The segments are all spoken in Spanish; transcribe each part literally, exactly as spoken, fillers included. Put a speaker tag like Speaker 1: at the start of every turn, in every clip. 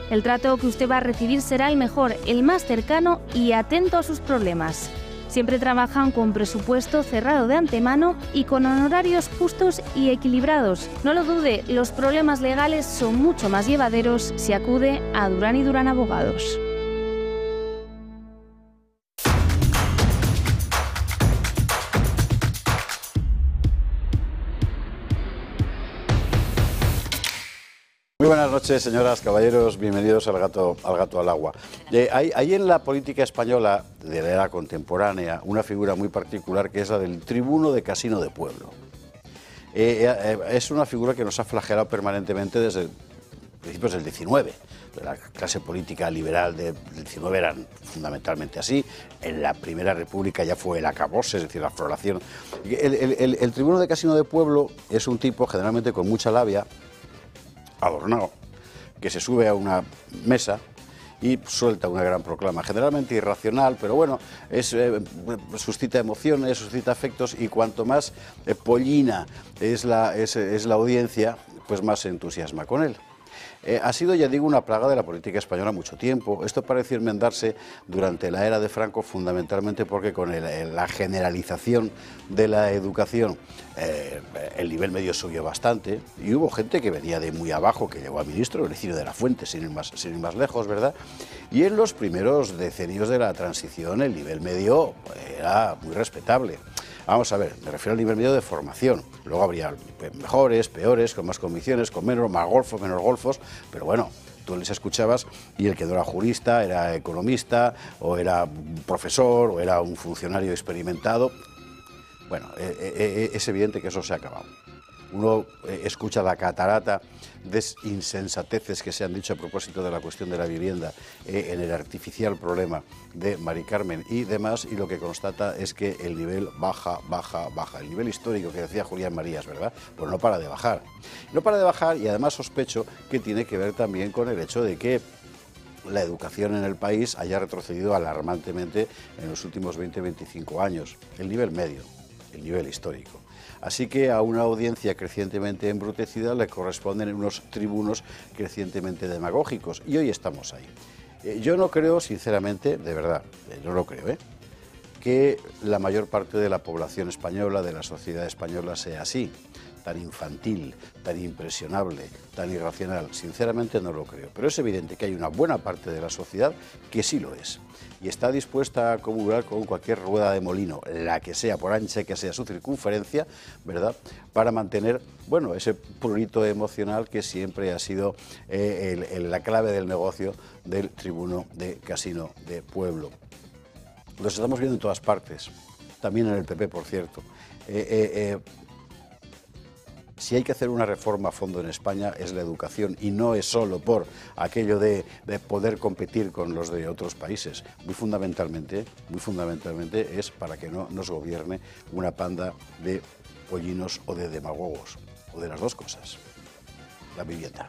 Speaker 1: El trato que usted va a recibir será el mejor, el más cercano y atento a sus problemas. Siempre trabajan con presupuesto cerrado de antemano y con honorarios justos y equilibrados. No lo dude, los problemas legales son mucho más llevaderos si acude a Durán y Durán Abogados.
Speaker 2: Muy buenas noches, señoras, caballeros, bienvenidos al Gato al, gato al Agua. Eh, hay, hay en la política española de la era contemporánea una figura muy particular que es la del tribuno de casino de pueblo. Eh, eh, es una figura que nos ha flagelado permanentemente desde principios del diecinueve. La clase política liberal del diecinueve era fundamentalmente así. En la Primera República ya fue el acabose, es decir, la floración. El, el, el, el tribuno de casino de pueblo es un tipo generalmente con mucha labia, adornado, que se sube a una mesa y suelta una gran proclama, generalmente irracional, pero bueno, es, eh, suscita emociones, suscita afectos, y cuanto más eh, pollina es la, es, es la audiencia, pues más se entusiasma con él. Eh, ha sido, ya digo, una plaga de la política española mucho tiempo. Esto pareció enmendarse durante la era de Franco, fundamentalmente porque con el, la generalización de la educación eh, el nivel medio subió bastante y hubo gente que venía de muy abajo, que llegó a ministro, el Licino de la Fuente, sin ir más, sin ir más lejos, ¿verdad? Y en los primeros decenios de la transición el nivel medio era muy respetable. Vamos a ver, me refiero al nivel medio de formación. Luego habría mejores, peores, con más convicciones, con menos, más golfos, menos golfos, pero bueno, tú les escuchabas y el que no era jurista era economista, o era profesor, o era un funcionario experimentado. Bueno, eh, eh, es evidente que eso se ha acabado. Uno eh, escucha la catarata de insensateces que se han dicho a propósito de la cuestión de la vivienda eh, en el artificial problema de Mari Carmen y demás, y lo que constata es que el nivel baja, baja, baja. El nivel histórico que decía Julián Marías, ¿verdad? Pues no para de bajar. No para de bajar, y además sospecho que tiene que ver también con el hecho de que la educación en el país haya retrocedido alarmantemente en los últimos veinte a veinticinco años. El nivel medio, el nivel histórico. Así que a una audiencia crecientemente embrutecida le corresponden unos tribunos crecientemente demagógicos, y hoy estamos ahí. Eh, yo no creo, sinceramente, de verdad, eh, no lo creo, ¿eh? que la mayor parte de la población española, de la sociedad española, sea así, tan infantil, tan impresionable, tan irracional. Sinceramente no lo creo, pero es evidente que hay una buena parte de la sociedad que sí lo es, y está dispuesta a comulgar con cualquier rueda de molino, la que sea, por ancha que sea su circunferencia, ¿verdad?, para mantener, bueno, ese prurito emocional que siempre ha sido eh, el, el, la clave del negocio del tribuno de casino de pueblo. Los estamos viendo en todas partes, también en el P P, por cierto. Eh, eh, eh, Si hay que hacer una reforma a fondo en España es la educación, y no es solo por aquello de, de poder competir con los de otros países. Muy fundamentalmente, muy fundamentalmente es para que no nos gobierne una panda de pollinos o de demagogos, o de las dos cosas. La vivienda.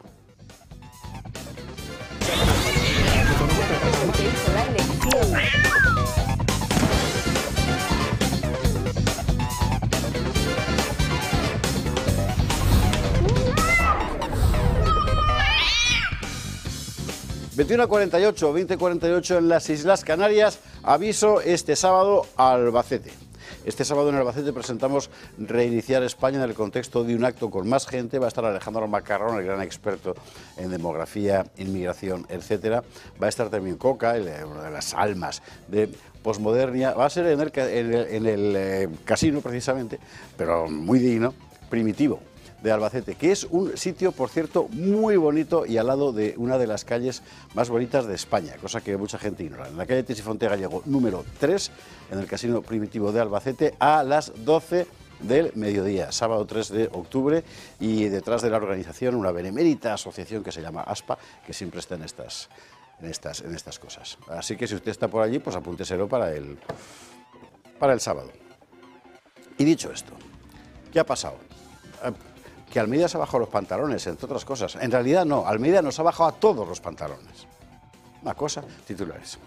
Speaker 2: veintiuno a cuarenta y ocho, veinte a cuarenta y ocho en las Islas Canarias. Aviso este sábado a Albacete. Este sábado en Albacete presentamos Reiniciar España en el contexto de un acto con más gente. Va a estar Alejandro Macarrón, el gran experto en demografía, inmigración, etcétera. Va a estar también Coca, una de las almas de posmodernia. Va a ser en el, en el, en el eh, casino, precisamente, pero muy digno, Primitivo, de Albacete, que es un sitio, por cierto, muy bonito y al lado de una de las calles más bonitas de España, cosa que mucha gente ignora. En la calle Tesifonte Gallego, número tres, en el Casino Primitivo de Albacete, a las doce del mediodía, sábado tres de octubre, y detrás de la organización una benemérita asociación que se llama ASPA, que siempre está en estas, en estas, en estas cosas. Así que si usted está por allí, pues apúnteselo para el, para el sábado. Y dicho esto, ¿qué ha pasado? Que Almeida se ha bajado los pantalones, entre otras cosas. En realidad no, Almeida nos ha bajado a todos los pantalones. Una cosa, titulares.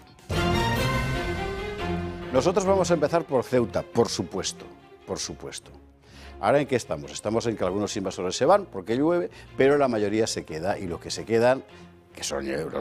Speaker 2: Nosotros vamos a empezar por Ceuta, por supuesto, por supuesto. Ahora, ¿en qué estamos? Estamos en que algunos invasores se van porque llueve, pero la mayoría se queda, y los que se quedan, que son euros